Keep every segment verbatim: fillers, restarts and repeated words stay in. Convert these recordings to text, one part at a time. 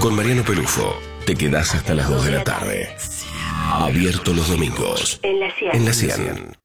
Con Mariano Pelufo, te quedás hasta las dos de la tarde. Abierto los domingos. En la cien. En la cien.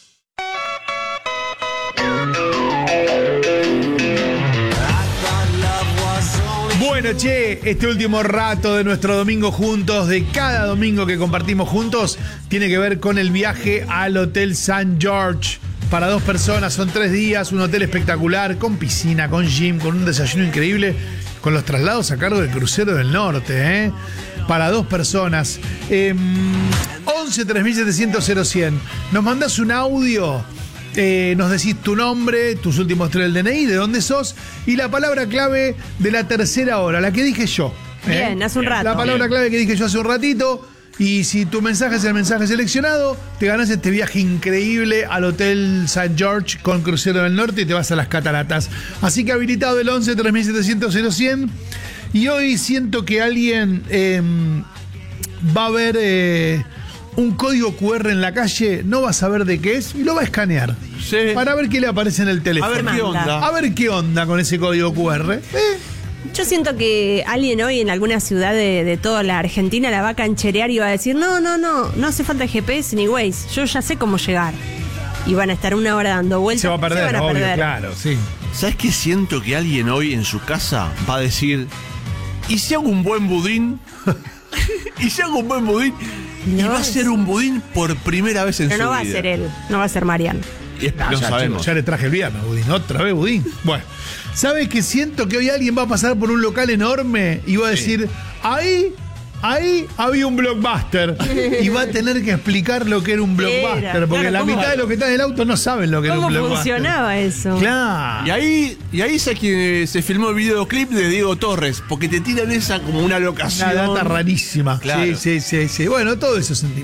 Bueno, che, este último rato de nuestro domingo juntos, de cada domingo que compartimos juntos, tiene que ver con el viaje al Hotel Saint George. Para dos personas, son tres días, un hotel espectacular, con piscina, con gym, con un desayuno increíble, con los traslados a cargo del Crucero del Norte, ¿eh? Para dos personas. Eh, once tres mil setecientos cero cien. Nos mandás un audio, eh, nos decís tu nombre, tus últimos tres del D N I, de dónde sos, y la palabra clave de la tercera hora, la que dije yo. ¿eh? Bien, hace un rato. La palabra Bien. clave que dije yo hace un ratito. Y si tu mensaje es el mensaje seleccionado, te ganás este viaje increíble al Hotel Saint George con Crucero del Norte y te vas a las cataratas. Así que habilitado el once tres mil setecientos cero cien. Y hoy siento que alguien eh, va a ver eh, un código cu erre en la calle, no va a saber de qué es y lo va a escanear. Sí. Para ver qué le aparece en el teléfono. A ver qué onda. A ver qué onda con ese código cu erre. Eh, Yo siento que alguien hoy en alguna ciudad de, de toda la Argentina la va a cancherear y va a decir, no, no, no, no hace falta G P S ni Waze, yo ya sé cómo llegar. Y van a estar una hora dando vueltas. se va a perder, van a obvio, perder. claro, sí. ¿Sabes qué siento que alguien hoy en su casa va a decir, ¿y si hago un buen budín? ¿Y si hago un buen budín? Y No va a es- ser un budín por primera vez en Pero su no va a vida. ser él, no va a ser Mariano. Y es- Ah, no ya, sabemos. chicos, ya le traje el viernes, Budín. Otra vez, Budín. Bueno, ¿sabes que siento que hoy alguien va a pasar por un local enorme y va a decir, ahí, ahí había un Blockbuster? Y va a tener que explicar lo que era un Blockbuster, Era, porque claro, la ¿cómo- mitad de los que están en el auto no saben lo que era un ¿Cómo Blockbuster. funcionaba eso? Claro. Y ahí, y ahí es quien se filmó el videoclip de Diego Torres, porque te tiran esa como una locación. Una data rarísima. Claro. Sí, sí, sí, sí. Bueno, todo eso sentimos.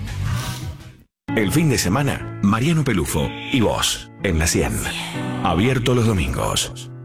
El fin de semana, Mariano Pelufo y vos, en la cien. Abierto los domingos.